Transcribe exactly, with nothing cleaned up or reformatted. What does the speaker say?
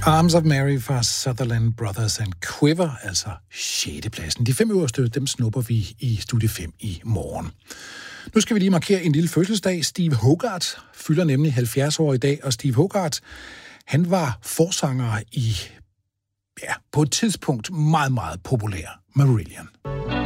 Arms of Mary fra Sutherland Brothers and Quiver, altså sjette pladsen. De fem øverste, dem snupper vi i Studie fem i morgen. Nu skal vi lige markere en lille fødselsdag. Steve Hogarth fylder nemlig halvfjerds år i dag, og Steve Hogarth, han var forsanger i, ja, på et tidspunkt meget, meget populær Marillion.